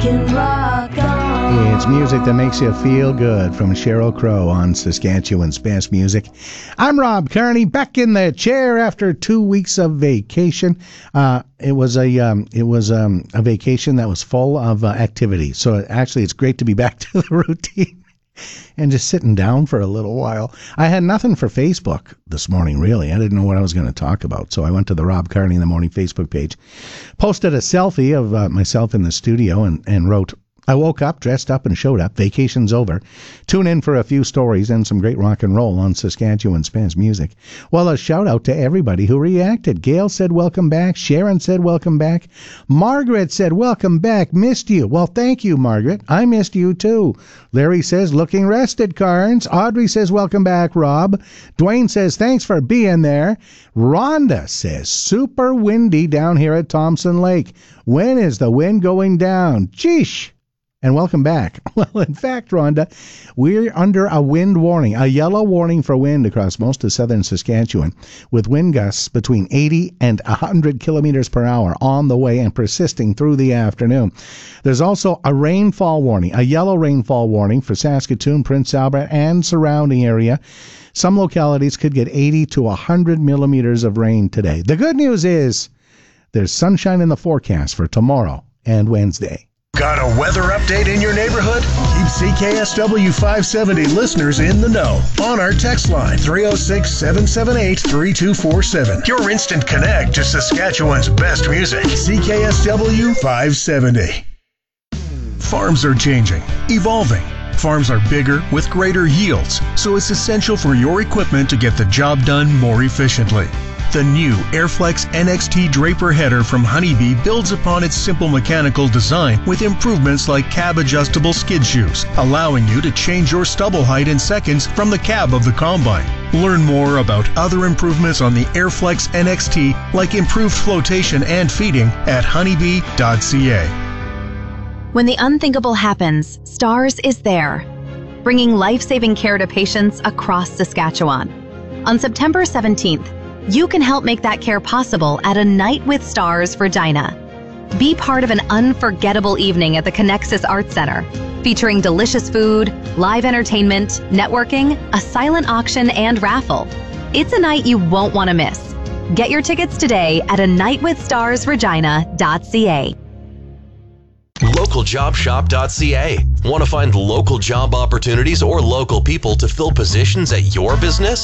Can rock on. It's music that makes you feel good from Sheryl Crow on Saskatchewan's Best Music. I'm Rob Kearney, back in the chair after 2 weeks of vacation. It was a vacation that was full of activity. So actually, it's great to be back to the routine and just sitting down for a little while. I had nothing for Facebook this morning, really. I didn't know what I was going to talk about. So I went to the Rob Kearney in the Morning Facebook page, posted a selfie of myself in the studio and wrote, I woke up, dressed up, and showed up. Vacation's over. Tune in for a few stories and some great rock and roll on Saskatchewan's Best Music. Well, a shout out to everybody who reacted. Gail said welcome back. Sharon said welcome back. Margaret said welcome back. Missed you. Well, thank you, Margaret. I missed you too. Larry says looking rested, Carnes. Audrey says welcome back, Rob. Dwayne says thanks for being there. Rhonda says super windy down here at Thompson Lake. When is the wind going down? Jeesh. And welcome back. Well, in fact, Rhonda, we're under a wind warning, a yellow warning for wind across most of southern Saskatchewan, with wind gusts between 80 and 100 kilometers per hour on the way and persisting through the afternoon. There's also a rainfall warning, a yellow rainfall warning for Saskatoon, Prince Albert, and surrounding area. Some localities could get 80 to 100 millimeters of rain today. The good news is there's sunshine in the forecast for tomorrow and Wednesday. Got a weather update in your neighborhood? Keep CKSW 570 listeners in the know on our text line 306-778-3247. Your instant connect to Saskatchewan's best music. CKSW 570. Farms are changing, evolving. Farms are bigger with greater yields, so it's essential for your equipment to get the job done more efficiently. The new Airflex NXT Draper header from Honeybee builds upon its simple mechanical design with improvements like cab-adjustable skid shoes, allowing you to change your stubble height in seconds from the cab of the combine. Learn more about other improvements on the Airflex NXT, like improved flotation and feeding, at honeybee.ca. When the unthinkable happens, STARS is there, bringing life-saving care to patients across Saskatchewan. On September 17th, you can help make that care possible at A Night with Stars Regina. Be part of an unforgettable evening at the Connexus Arts Center, featuring delicious food, live entertainment, networking, a silent auction, and raffle. It's a night you won't want to miss. Get your tickets today at anightwithstarsregina.ca. LocalJobShop.ca. Want to find local job opportunities or local people to fill positions at your business?